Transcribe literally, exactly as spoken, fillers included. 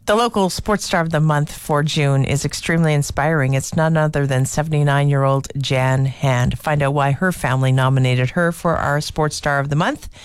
The local sports star of the month for June is extremely inspiring. It's none other than seventy-nine-year-old Jan Hand. Find out why her family nominated her for our sports star of the month